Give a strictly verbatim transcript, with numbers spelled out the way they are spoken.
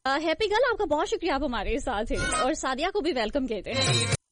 Happy girl, आपका बहुत शुक्रिया, आप हमारे साथ हैं और सादिया को भी वेलकम कहते हैं।